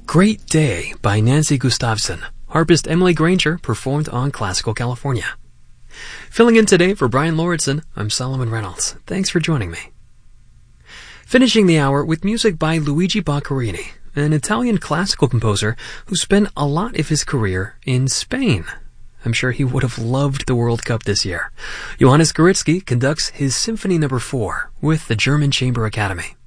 Great Day by Nancy Gustafson. Harpist Emily Granger performed on Classical California. Filling in today for Brian Lauritsen, I'm Solomon Reynolds. Thanks for joining me. Finishing the hour with music by Luigi Boccherini, an Italian classical composer who spent a lot of his career in Spain. I'm sure he would have loved the World Cup this year. Johannes Garitsky conducts his Symphony No. 4 with the German Chamber Academy.